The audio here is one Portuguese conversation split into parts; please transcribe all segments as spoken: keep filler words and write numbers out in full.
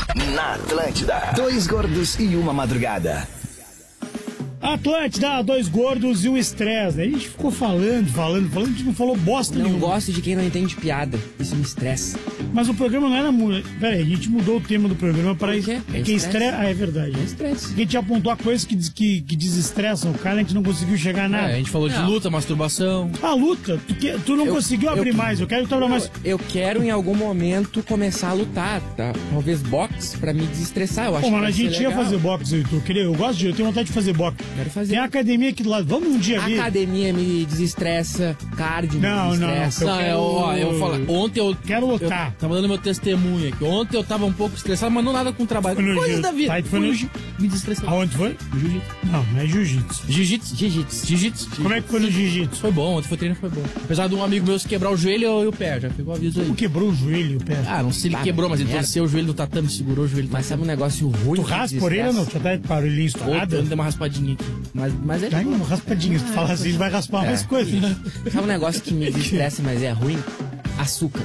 Na Atlântida, dois gordos e uma madrugada. Atlântida, dois gordos e um estresse, né? A gente ficou falando, falando, falando, a gente não falou bosta Não nenhuma. gosto de quem não entende piada. Isso me estressa. Mas o programa não era... mu- Pera aí, a gente mudou o tema do programa para... Por quê? É É que estresse. estressa... Ah, é verdade. É estresse. Porque a gente apontou a coisas que, des- que, que desestressam o cara, a gente não conseguiu chegar a nada. É, a gente falou de Não. luta, masturbação. A luta, tu, que- tu não Eu- conseguiu eu- abrir mais, eu quero que tu abra mais... Eu quero em algum momento começar a lutar, tá? Talvez boxe pra me desestressar. Eu acho Pô, que mano, vai a gente ser ia legal. fazer boxe, eu, eu, queria, eu gosto de... Eu tenho vontade de fazer boxe. Quero fazer. Tem a academia aqui do lado, vamos um dia A ali. academia me desestressa, cardio Não, me não, desestressa. Eu Não, quero- eu, ó, eu vou falar. Ontem eu. Quero lutar. Eu tava dando meu testemunho aqui. Ontem eu tava um pouco estressado, mas não nada com o trabalho. Foi no Coisas jiu- da vida. Aí tu foi no- jiu- Me desestressou. Aonde foi? Jiu-jitsu. Não, não é jiu-jitsu. Jiu-jitsu. Jiu-jitsu. Jiu-jitsu. Como é que foi no jiu-jitsu? Foi bom, ontem foi treino, foi bom. Apesar de um amigo meu se quebrar o joelho e o pé, já pegou o aviso aí. Tu quebrou o joelho, o pé. Ah, não sei se ele Ah, quebrou, mas ele merda. torceu o joelho do tatame, segurou o joelho do Mas sabe tatame. um negócio ruim? Tu que raspa a orelha ou não? desestressa? Tu já tá com a orelhinha Ontem estourada? deu uma raspadinha aqui. Mas, mas é de Ai, boa. uma raspadinha. Se tu falar assim, vai raspar mais coisas, né? Sabe um negócio que me desestressa, mas é ruim? Açúcar.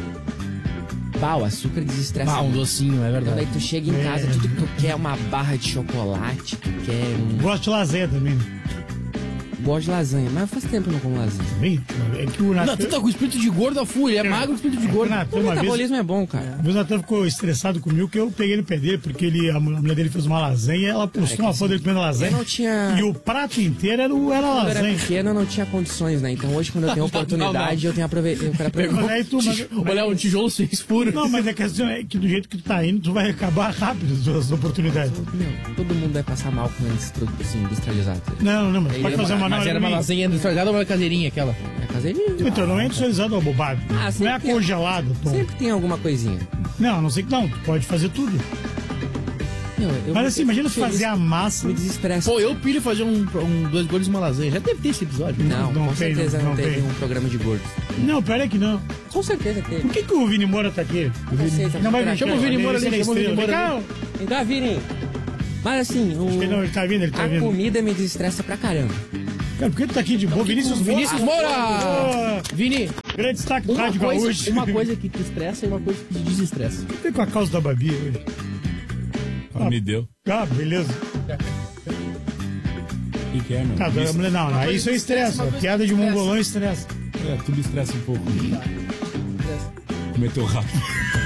Bah, o açúcar desestressa. Ah, um muito. docinho, é Então daí verdade. tu chega em casa, É. tudo que tu quer é uma barra de chocolate, tu quer um... Gosto de lasanha também. Gosto de lasanha, mas faz tempo que eu não como lasanha. Também? É que o Não, Natan... tu tá com espírito de gordo a full, ele é magro com espírito de gordo. Natan, O uma vez... metabolismo é bom, cara. Uma vez o Natan ficou estressado comigo que eu peguei no pé dele, porque ele, a mulher dele fez uma lasanha e ela postou uma foto dele comendo lasanha. Eu não tinha... E o prato inteiro era, o- era Quando eu era lasanha. pequeno, eu não tinha condições, né? Então hoje, quando eu tenho Não, não, oportunidade, não. eu tenho aprove... eu quero aproveitar. Mas aí tu... Mas, Olha, um tijolo seis furos. não, mas a questão é que do jeito que tu tá indo, tu vai acabar rápido as tuas oportunidades. Meu, todo mundo vai passar mal com esses produtos assim, industrializados. Não, não, mas Aí pode era fazer uma Mas era uma lasanha industrializada ou uma caseirinha aquela? É caseirinho. Então, não é industrializado ou bobado. Ah, não é sempre tem- congelado, Tom. Sempre tem alguma coisinha. Não, a não sei que não, tu pode fazer tudo. Meu, eu Mas vou assim, ser imagina tu feliz, fazer a massa. Me desestressa. Pô, eu pilho fazer um, um dois gordos e uma lasanha. Já deve ter esse episódio. Não, Não com tem, certeza não, não, não teve tem. um programa de gordos. Não, pera que não. Com certeza teve. Por que, que o Vini Moura tá aqui? Não sei, tá Não vai muito vir. Chama o Vini Moura ali, Ele é chama o Vini estrela. Moura Vem cá. Então, Vini. Mas assim, o... Ele não, ele tá vindo, ele tá a vindo. comida me desestressa pra caramba. Cara, por que tu tá aqui de boa? Vinícius Moura. Vinícius Moura! Vini, Grande destaque do uma Rádio coisa, Gaúcho. uma coisa que te estressa e uma coisa que te desestressa. Tem com a causa da Babi hoje. Ah, me deu. Ah, beleza. O que, que é, meu? Tá, Me não, não, não, isso é estresse. A piada de mongolão é estresse. É, tu me estressa um pouco. Cometeu rápido.